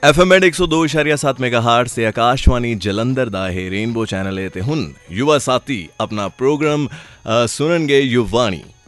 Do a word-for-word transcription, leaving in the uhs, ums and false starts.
F M ਇੱਕ ਸੌ ਦੋ ਇਸ਼ਾਰੀਆ ਸੱਤ ਮੈਗਾਹਰਟਜ਼ ਤੇ ਆਕਾਸ਼ਵਾਣੀ ਜਲੰਧਰ ਦਾ ਇਹ ਰੇਨਬੋ ਚੈਨਲ ਹੈ ਤੇ ਹੁਣ ਯੁਵਾ ਸਾਥੀ ਆਪਣਾ ਪ੍ਰੋਗਰਾਮ ਸੁਣਨਗੇ ਯੁਵਾਣੀ